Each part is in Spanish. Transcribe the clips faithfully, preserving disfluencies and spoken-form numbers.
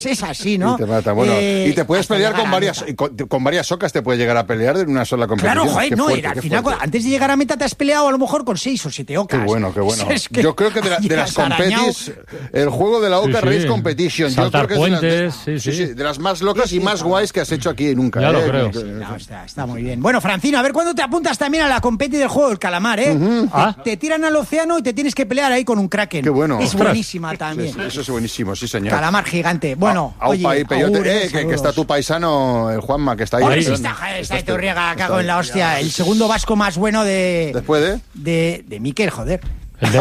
Es así, ¿no? Y te mata, bueno. Eh, y te puedes pelear con varias, con, con varias socas, te puedes llegar a pelear de una sola competición. Claro, joder, qué no, fuerte, al qué final, fuerte. antes de llegar a meta te has peleado a lo mejor con seis o siete ocas. Qué bueno, qué bueno. Es que yo creo que de, la, de las competis, el juego de la Oca Sí, sí. Race Competition, Saltar yo creo que es de las, puentes, sí, sí. sí, sí, de las más locas y más guays que has hecho aquí nunca. Ya ¿eh? lo creo. No, está, está muy bien. Bueno, Francino, a ver cuándo te apuntas también a la competi del juego del calamar, ¿eh? Uh-huh. Te, Ah. te tiran al océano y te tienes que pelear ahí con un kraken. Qué bueno. Es Ostras. buenísima también. Eso, eso es buenísimo, sí señor. Calamar gigante. Bueno, Ah, oye, aupa ahí, peyote. augures, Eh, que, que está tu paisano, el Juanma, que está ahí. Ahora Ahí. sí esperando. está, está, Está- está Torriega, cago está- en la hostia. El segundo vasco más bueno de... Después de... De, de Miquel, joder. El, de-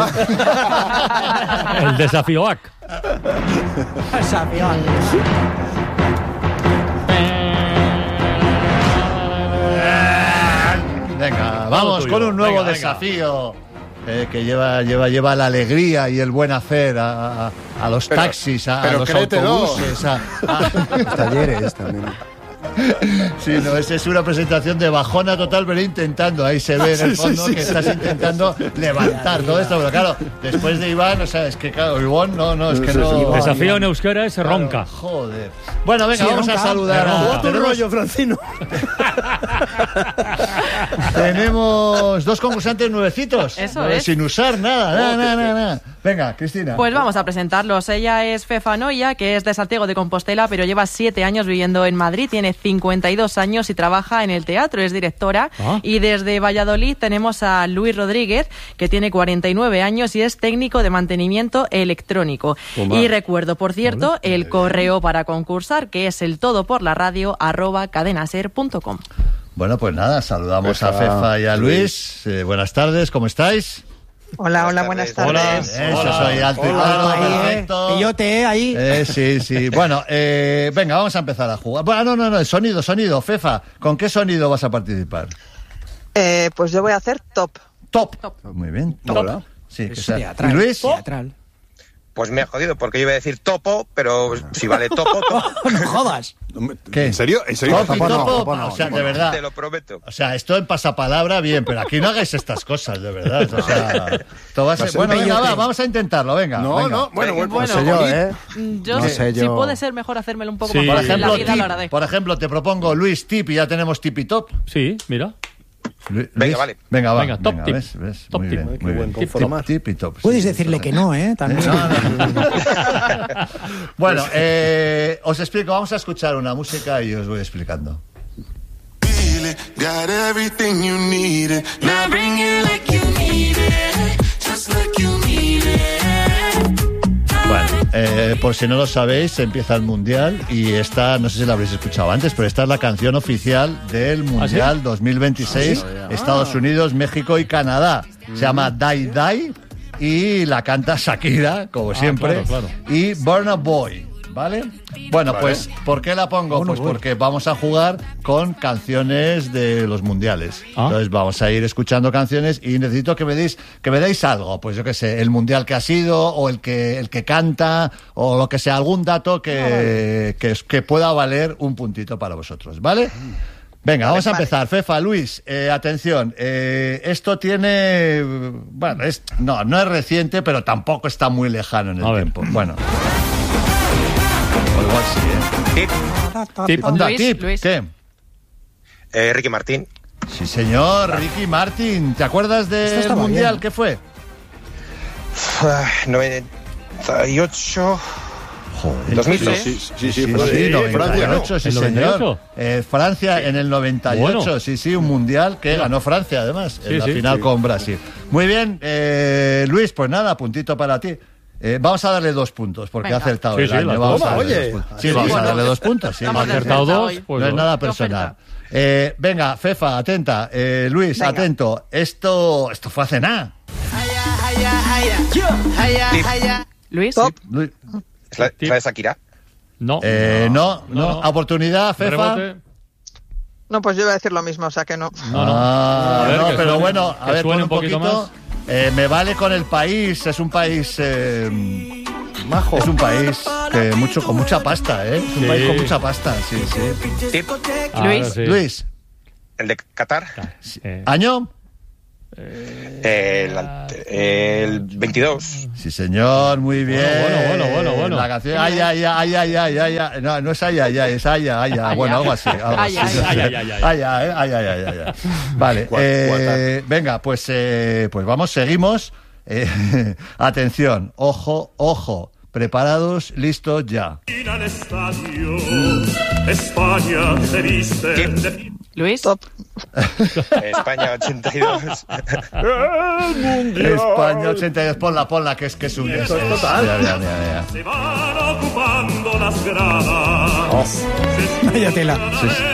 el desafío A C. Sapión. Venga, vamos tuyo. con un nuevo Venga, venga. desafío eh, que lleva, lleva, lleva la alegría y el buen hacer a, a- a los Pero- taxis, a, a pero los créetelo. autobuses. A, a- Talleres también. Sí, no, esa es una presentación de bajona total, pero intentando, ahí se ve en el Sí, fondo sí, que sí, estás sí. intentando levantar todo esto, pero claro, después de Iván, o sea, es que claro, Iván, no, no, es que no... Desafío en euskera es ronca. Joder. Bueno, venga, Sí, vamos a ronca. saludar a... Ronca. tenemos- Francino. Tenemos dos concursantes nuevecitos. Eso eh, es. Sin usar nada, nada, nada, nada, nada. Venga, Cristina. Pues vamos a presentarlos. Ella es Fefa Noia, que es de Santiago de Compostela, pero lleva siete años viviendo en Madrid, tiene cincuenta y dos años y trabaja en el teatro, es directora. Ah. Y desde Valladolid tenemos a Luis Rodríguez, que tiene cuarenta y nueve años y es técnico de mantenimiento electrónico. Toma. Y recuerdo, por cierto, el correo para concursar, que es el todo por la radio arroba cadenaser punto com. Bueno, pues nada, saludamos Fefa, a Fefa y a Luis. Luis. Eh, buenas tardes, ¿cómo estáis? Hola, hola, buenas tardes. Hola. Eso Hola. soy alto y Hola. claro, Ahí, eh. perfecto. Peyote, eh, ahí. Eh, sí, sí. Bueno, eh, venga, vamos a empezar a jugar. Bueno, no, no, no, sonido, sonido. Fefa, ¿con qué sonido vas a participar? Eh, pues yo voy a hacer top. Top. Muy bien, top. Hola. Sí, que Es sea. teatral. ¿Y Luis? Teatral. Pues me ha jodido, porque yo iba a decir topo, pero si vale topo, topo. No jodas. ¿Qué? ¿En serio? ¿En serio? Top y Topo no, topo. topo no, O sea, topo de no. verdad. Te lo prometo. O sea, esto en pasapalabra, bien, pero aquí no hagáis estas cosas, de verdad. O sea, esto va a ser... Va a ser Bueno, venga, peyote. va, vamos a intentarlo, venga. No, venga. no, bueno, bueno, Bueno, no sé yo, ¿eh? Yo, No si- sé si yo. puede ser mejor hacérmelo un poco Sí. más Por fácil, ejemplo, la vida lo hará tip, de. por ejemplo, te propongo Luis Tip y ya tenemos Tip y Top. Sí, mira. Lu- Venga, Luis, vale. Venga, va. Venga, top tip. ¿ves? ¿ves? Top muy tip. bien, Ay, muy qué bien. buen Tip, conformar. tip, tip y top. Puedes Sí, decirle sí, que sí. no, ¿eh? También. No, no, no. Bueno, eh, os explico, vamos a escuchar una música y os voy explicando. Feel it, got everything you need it. Now bring it like you need it, just like you need it. Bueno, eh, por si no lo sabéis, empieza el Mundial y esta, no sé si la habréis escuchado antes, pero esta es la canción oficial del Mundial dos mil veintiséis, Estados Unidos, México y Canadá. Se llama Die Die y la canta Shakira, como siempre, claro, claro. y Burna Boy. ¿Vale? Bueno, pues, ¿por qué la pongo? Pues porque vamos a jugar con canciones de los mundiales. Ah. Entonces vamos a ir escuchando canciones y necesito que me deis, que me deis algo. Pues yo qué sé, el mundial que ha sido, o el que, el que canta, o lo que sea, algún dato que, que, que pueda valer un puntito para vosotros, ¿vale? Venga, vamos a empezar. Fefa, Luis, eh, atención. Eh, esto tiene... Bueno, es, no, no es reciente, pero tampoco está muy lejano en el A ver. tiempo. Bueno. O igual sí, ¿eh? Tip, Tip. Onda, Luis, tip, Luis. ¿qué? eh, Ricky Martín. Sí, señor, Ricky Martin. ¿Te acuerdas Esto del estaba mundial? bien. ¿Qué fue? Ah, noventa y ocho. Joder. dos mil Sí, dos. Sí, sí, sí, sí, Francia, sí, Francia, noventa y ocho, ¿no? sí, ¿El señor. noventa y ocho? Eh, Francia en el noventa y ocho, Bueno. sí, sí, un mundial que ganó Francia, además, Sí, en la sí, final sí. con Brasil. Muy bien, eh, Luis, pues nada, puntito para ti. Eh, vamos a darle dos puntos, porque Venga. ha acertado Sí, el sí, año. las Vamos dos. a darle Oye. dos puntos. Sí, Sí, vamos a bueno. darle dos puntos. Sí, Estamos no, Ha acertado acertado dos, hoy. pues no es dos. nada Yo personal. Eh, venga, Fefa, atenta. Eh, Luis, Venga. atento. Esto, esto fue hace nada. Luis. Top. Luis- ¿Es la, Tip. es la de Shakira? No. Eh, no, no, no, no. Oportunidad, Fefa. Rebote. No, pues yo iba a decir lo mismo, o sea que no. No, no. Ah, A ver, no, que pero suene- bueno, a que ver, suene pon un un poquito poquito. más. Eh, me vale con el país, es un país eh, Majo. es un país que mucho con mucha pasta, ¿eh? Es un Sí. país con mucha pasta, sí, sí. Tip, Ahora Luis. sí. Luis, el de Qatar. sí. Eh, ¿año? El, el veintidós. Sí, señor, muy bien. Bueno, bueno, bueno, bueno. La canción, ay, ay, ay, ay, ay, ay, ay. No, no es ay, ay, ay, es ay, ay, ay. Bueno, algo así. Algo Ay, así. ay, ay, ay, ay. Ay, ay, ay, ay, ay, ay. Vale, eh, venga, pues, eh, pues vamos, seguimos. Eh, atención, ojo, ojo. Preparados, listos, ya. España se viste de... Luis. Top. España ochenta y dos. España ochenta y dos, ponla, ponla, que es que es un... Es, es, total. mira, mira, mira, mira. Se van ocupando las gradas. Vaya tela. Sí, sí.